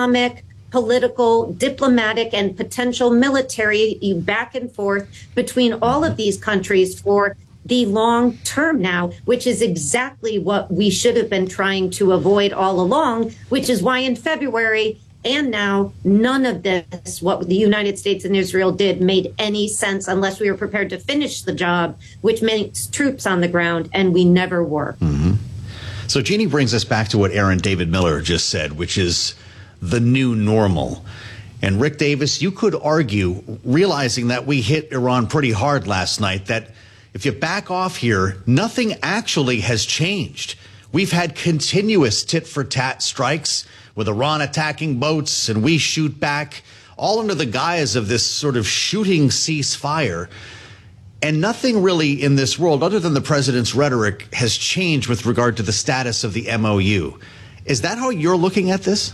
economic, political, diplomatic, and potential military back and forth between all of these countries for the long term now, which is exactly what we should have been trying to avoid all along, which is why in February and now none of this, what the United States and Israel did, made any sense unless we were prepared to finish the job, which means troops on the ground, and we never were. Mm-hmm. So Jeannie brings us back to what Aaron David Miller just said, which is the new normal. And Rick Davis, you could argue, realizing that we hit Iran pretty hard last night, that if you back off here, nothing actually has changed. We've had continuous tit-for-tat strikes with Iran attacking boats, and we shoot back, all under the guise of this sort of shooting ceasefire. And nothing really in this world, other than the president's rhetoric, has changed with regard to the status of the MOU. Is that how you're looking at this?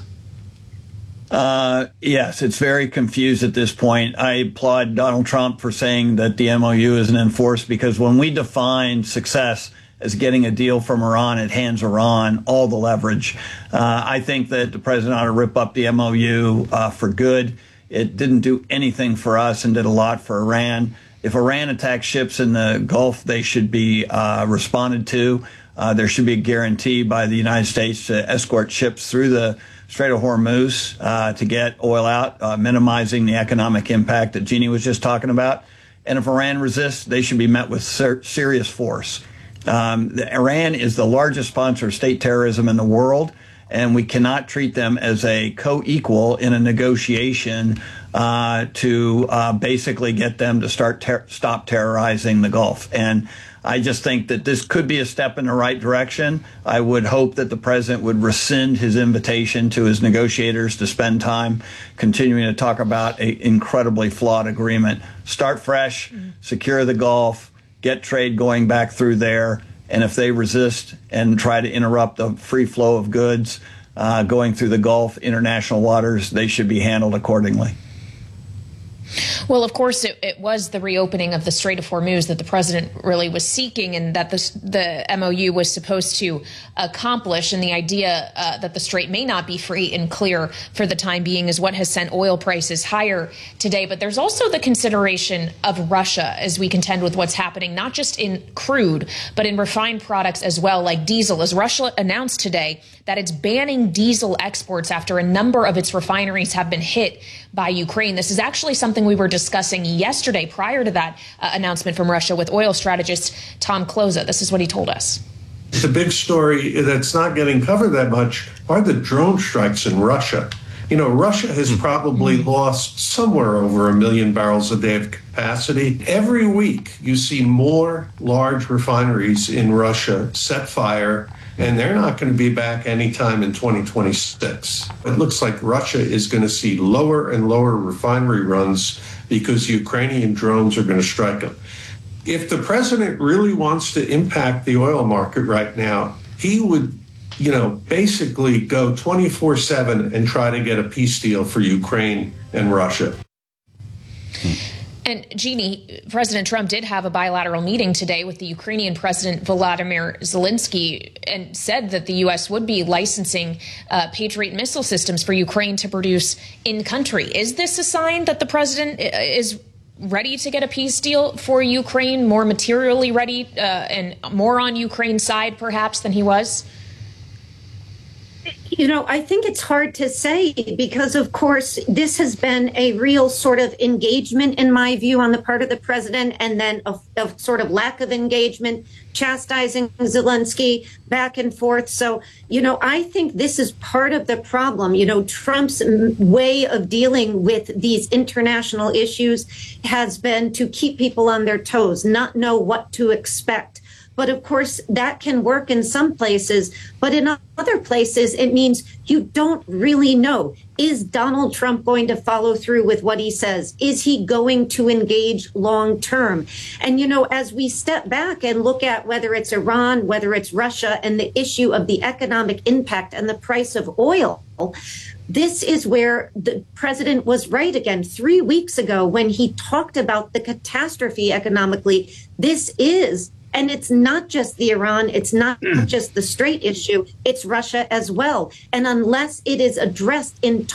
Yes, it's very confused at this point. I applaud Donald Trump for saying that the MOU isn't enforced, because when we define success as getting a deal from Iran, it hands Iran all the leverage. I think that the president ought to rip up the MOU for good. It didn't do anything for us and did a lot for Iran. If Iran attacks ships in the Gulf, they should be responded to. There should be a guarantee by the United States to escort ships through the Strait of Hormuz to get oil out, minimizing the economic impact that Jeannie was just talking about. And if Iran resists, they should be met with serious force. Iran is the largest sponsor of state terrorism in the world, and we cannot treat them as a co-equal in a negotiation to basically get them to stop terrorizing the Gulf. And I just think that this could be a step in the right direction. I would hope that the president would rescind his invitation to his negotiators to spend time continuing to talk about an incredibly flawed agreement. Start fresh, secure the Gulf, get trade going back through there. And if they resist and try to interrupt the free flow of goods going through the Gulf, international waters, they should be handled accordingly. Well, of course, it was the reopening of the Strait of Hormuz that the president really was seeking, and that the MOU was supposed to accomplish. And the idea that the strait may not be free and clear for the time being is what has sent oil prices higher today. But there's also the consideration of Russia as we contend with what's happening, not just in crude, but in refined products as well, like diesel, as Russia announced today that it's banning diesel exports after a number of its refineries have been hit by Ukraine. This is actually something we were discussing yesterday prior to that announcement from Russia with oil strategist Tom Kloza. This is what he told us. The big story that's not getting covered that much are the drone strikes in Russia. You know, Russia has probably lost somewhere over 1 million barrels a day of capacity. Every week you see more large refineries in Russia set fire, and they're not going to be back anytime in 2026. It looks like Russia is going to see lower and lower refinery runs because Ukrainian drones are going to strike them. If the president really wants to impact the oil market right now, he would, basically go 24/7 and try to get a peace deal for Ukraine and Russia. And Jeannie, President Trump did have a bilateral meeting today with the Ukrainian President Volodymyr Zelensky and said that the U.S. would be licensing Patriot missile systems for Ukraine to produce in country. Is this a sign that the president is ready to get a peace deal for Ukraine, more materially ready and more on Ukraine's side perhaps than he was? I think it's hard to say because, of course, this has been a real sort of engagement, in my view, on the part of the president, and then a sort of lack of engagement, chastising Zelensky back and forth. So, I think this is part of the problem. Trump's way of dealing with these international issues has been to keep people on their toes, not know what to expect. But of course, that can work in some places. But in other places, it means you don't really know. Is Donald Trump going to follow through with what he says? Is he going to engage long term? And, as we step back and look at whether it's Iran, whether it's Russia, and the issue of the economic impact and the price of oil, this is where the president was right again 3 weeks ago when he talked about the catastrophe economically. This is. And it's not just the Iran, it's not just the Strait issue, it's Russia as well. And unless it is addressed in